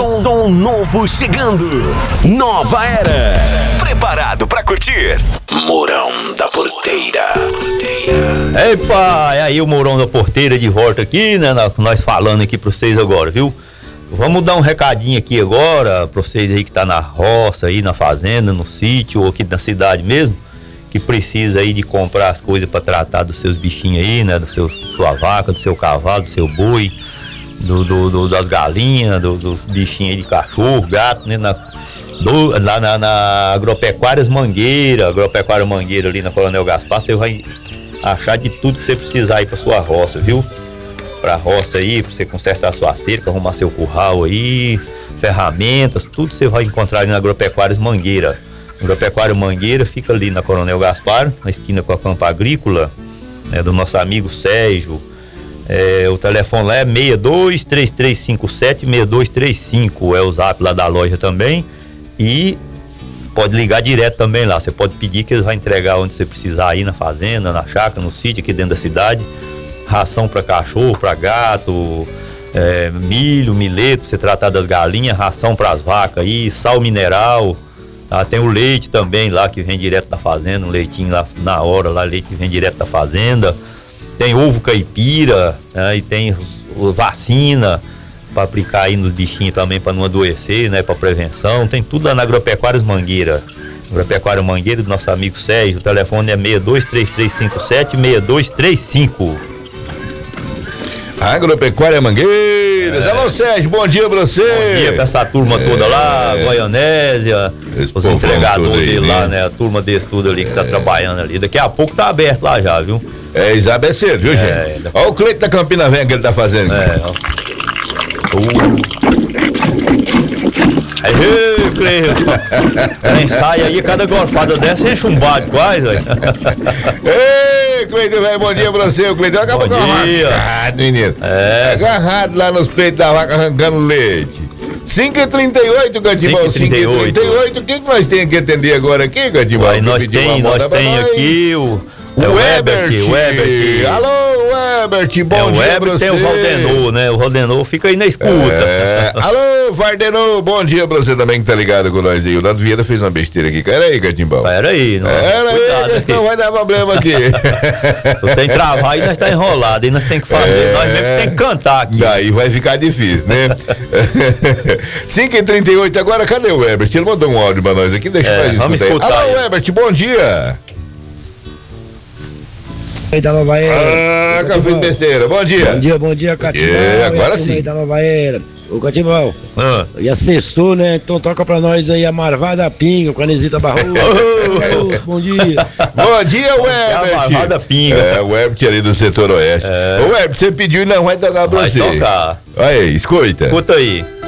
Som novo chegando. Nova era. Preparado pra curtir? Mourão da Porteira. Epa, é aí o Mourão da Porteira de volta aqui, né? Nós falando aqui pra vocês agora, viu? Vamos dar um recadinho aqui agora pra vocês aí que tá na roça, aí na fazenda, no sítio ou aqui na cidade mesmo, que precisa aí de comprar as coisas pra tratar dos seus bichinhos aí, né? Sua vaca, do seu cavalo, do seu boi, das galinhas, dos bichinhos aí de cachorro, gato, né? Lá na Agropecuária Mangueira ali na Coronel Gaspar, você vai achar de tudo que você precisar aí pra sua roça, viu? Pra roça aí, pra você consertar sua cerca, arrumar seu curral aí, ferramentas, tudo você vai encontrar ali na Agropecuária Mangueira. Agropecuária Mangueira fica ali na Coronel Gaspar, na esquina com a Campo Agrícola, né, do nosso amigo Sérgio. O telefone lá é 623357-6235, é o zap lá da loja também. E pode ligar direto também lá, você pode pedir que eles vão entregar onde você precisar aí, na fazenda, na chácara, no sítio aqui dentro da cidade. Ração para cachorro, para gato, milho, mileto, pra você tratar das galinhas, ração para as vacas aí, sal mineral, tá? Tem o leite também lá que vem direto da fazenda, um leitinho lá na hora, lá leite que vem direto da fazenda. Tem ovo caipira, né? E tem vacina para aplicar aí nos bichinhos também, para não adoecer, né? Para prevenção, tem tudo lá na Agropecuária Mangueira. Agropecuária Mangueira do nosso amigo Sérgio, o telefone é 623357-6235. Agropecuária Mangueiras. Alô, Sérgio, bom dia pra você. Bom dia pra essa turma toda lá, Goianésia, os entregadores dele lá, né? A turma desse tudo ali que tá trabalhando ali. Daqui a pouco tá aberto lá já, viu? Isabel é cedo, viu, gente? Olha o Cleito da Campina Velha que ele tá fazendo. Aí, Cleito, quem sai aí, cada gorfada dessa enche um bate quase, velho. Ei, Cleito, velho, bom dia pra você. O Cleito acabou com a vaca, menino. Agarrado lá nos peitos da vaca, arrancando leite. 5h38, Gantibal, 5h38. Quem que nós temos que atender agora aqui, Gantibal? Nós tem aqui o Ebert. Alô, Ebert, bom dia pra você. Tem o Valdenor, né? O Valdenor fica aí na escuta. Alô, Valdenor, bom dia pra você também que tá ligado com nós aí. O Nando Vieira fez uma besteira aqui. Pera aí, Catimbal. Pera aí, senão vai dar problema aqui. Tu tem que travar aí, nós tá enrolado, aí nós tem que fazer. Nós mesmo tem que cantar aqui. Daí vai ficar difícil, né? 5h38, agora cadê o Ebert? Ele mandou um áudio pra nós aqui, deixa nós escutar. Alô, Ebert, bom dia. Da Nova Era. Café de besteira, bom dia. Bom dia, Catibal. Agora sim. Da Nova Era. Ô, Catibal. E a sextou, né? Então toca pra nós aí a Marvada Pinga, com a Anesita Barroso. Bom dia. Bom dia, Ebert. A Marvada Pinga. O Ebert ali do setor oeste. O Ebert, você pediu e não vai tocar pra você. Vai tocar. Aí, escuta. Escuta aí.